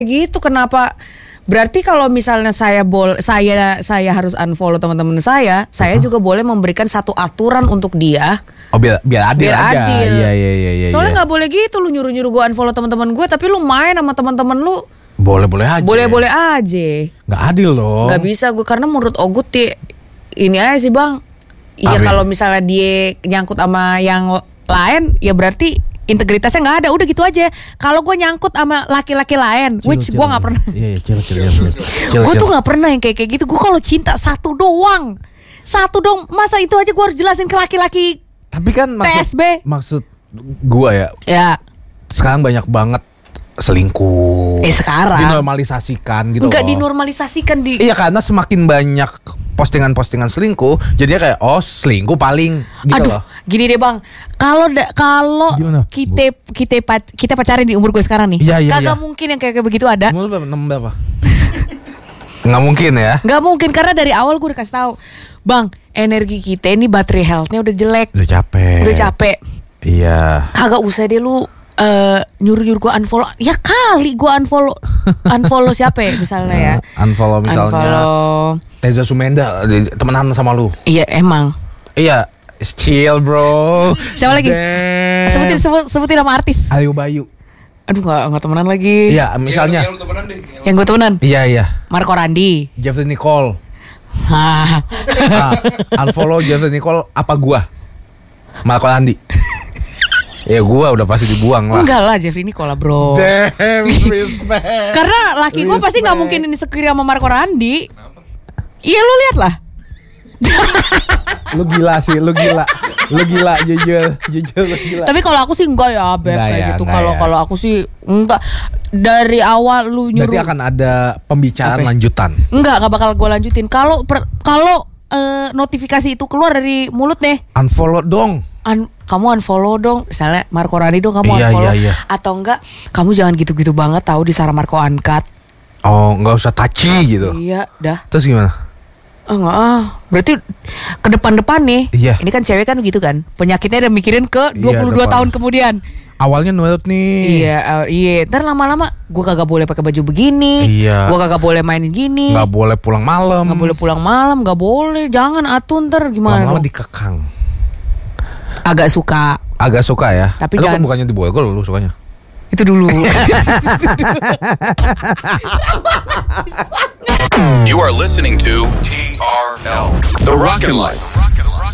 gitu. Kenapa? Berarti kalau misalnya saya harus unfollow teman-teman saya juga boleh memberikan satu aturan untuk dia. Oh biar adil aja. Iya. Soalnya nggak boleh gitu lu nyuruh gue unfollow teman-teman gue, tapi lu main sama teman-teman lu. Boleh aja. Boleh aja. Nggak adil loh. Nggak bisa gue, karena menurut Ogut ini aja sih bang. Iya kalau misalnya dia nyangkut sama yang lain, ya berarti integritasnya nggak ada, udah gitu aja. Kalau gue nyangkut sama laki-laki lain, which gue nggak pernah. Iya, Gue tuh nggak pernah yang kayak gitu. Gue kalau cinta satu doang, masa itu aja gue harus jelasin ke laki-laki. Tapi kan maksud gue ya. Sekarang banyak banget selingkuh. Sekarang dinormalisasikan gitu. Enggak dinormalisasikan Iya, karena semakin banyak postingan-postingan selingkuh, jadinya kayak selingkuh paling gitu. Loh. Gini deh bang, kalau kita pacaran di umur gue sekarang nih, kagak mungkin yang kayak begitu ada. Umur berapa? Nggak mungkin ya? Nggak mungkin, karena dari awal gue udah kasih tahu, bang, energi kita ini baterai healthnya udah jelek, udah capek. Iya. Kagak usah deh lu nyuruh gue unfollow. Ya kali gue unfollow siapa ya misalnya ya? Unfollow misalnya Teza Sumenda, temenan sama lu. Iya emang. Iya, chill bro. Siapa lagi? Sebutin nama artis. Ayu Bayu. Aduh nggak temenan lagi. Iya misalnya. Yang gue temenan. Iya. Marco Randi. Jeffrey Nicole. Unfollow Jeffrey Nicole apa gua? Marco Randi. Ya gue udah pasti dibuang lah. Enggak lah, Jeffrey Nicole bro. Damn, respect. Karena laki gue pasti gak mungkin ini sekiri sama Marco Randi. Iya lu lihat lah. Lu gila sih, lu gila jujur lu gila. Tapi kalau aku sih enggak ya, Beb, kayak gitu. Kalau aku sih enggak. Dari awal lu nyuruh. Berarti akan ada pembicaraan lanjutan. Enggak bakal gue lanjutin. Kalau notifikasi itu keluar dari mulut nih, unfollow dong. Kamu unfollow dong, misalnya Marco Rani dong kamu unfollow. Iya. Atau enggak, kamu jangan gitu-gitu banget tahu di Sarah Marco uncut. Oh, nggak usah touchy gitu. Iya, dah. Terus gimana? Enggak, berarti ke depan nih. Iya. Ini kan cewek kan gitu kan, penyakitnya udah mikirin ke 22 tahun kemudian. Awalnya nurut nih. Iya. Ntar lama-lama gue kagak boleh pakai baju begini. Iya. Gue kagak boleh main gini. Gak boleh pulang malam. Gak boleh. Jangan atun, ntar gimana? Lama-lama dikekang. Agak suka ya. Tapi jangan. Kan bukannya diborgol lu sukanya. Itu dulu. You are listening to TRL The Rockin' Life.